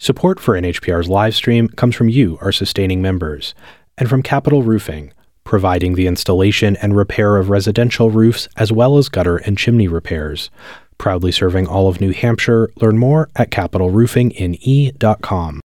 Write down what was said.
Support for NHPR's live stream comes from you, our sustaining members, and from Capital Roofing, providing the installation and repair of residential roofs as well as gutter and chimney repairs. Proudly serving all of New Hampshire. Learn more at capitalroofingne.com.